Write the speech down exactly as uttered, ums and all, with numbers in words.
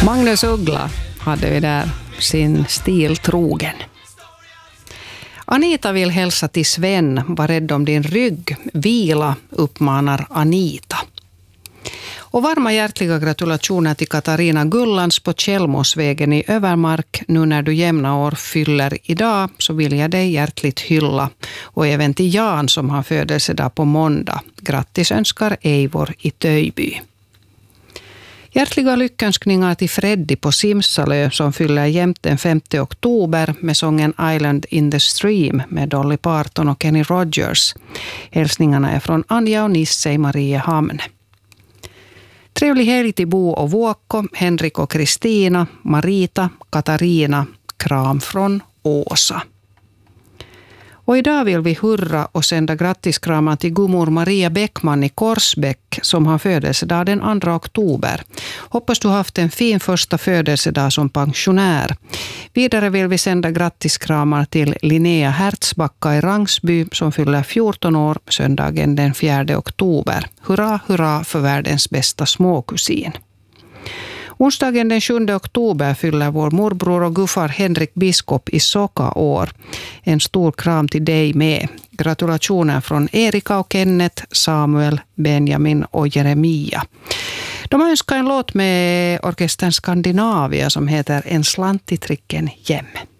Magnus Uggla hade vi där, sin stil trogen. Anita vill hälsa till Sven, var rädd om din rygg. Vila, uppmanar Anita. Och varma hjärtliga gratulationer till Katarina Gullans på Källmåsvägen i Övermark. Nu när du jämna år fyller idag så vill jag dig hjärtligt hylla. Och även till Jan som har födelsedag på måndag. Grattis önskar Eivor i Töjby. Hjärtliga lyckönskningar till Freddy på Simsalö som fyller jämt den femte oktober med sången Island in the Stream med Dolly Parton och Kenny Rogers. Hälsningarna är från Anja och Nisse i Mariehamn. Trevlig helg till Bo och Vuokko, Henrik och Kristina, Marita, Katarina, kram från Åsa. Och idag vill vi hurra och sända grattiskramar till gummor Maria Bäckman i Korsbäck som har födelsedag den andra oktober. Hoppas du har haft en fin första födelsedag som pensionär. Vidare vill vi sända grattiskramar till Linnea Hertzbacka i Rangsby som fyller fjorton år söndagen den fjärde oktober. Hurra, hurra för världens bästa småkusin. Onsdagen den sjunde oktober fyller vår morbror och guffar Henrik Biskop i Soka år. En stor kram till dig med. Gratulationer från Erika och Kenneth, Samuel, Benjamin och Jeremia. De har önskat en låt med orkestern Skandinavia som heter En slant i tricken hem.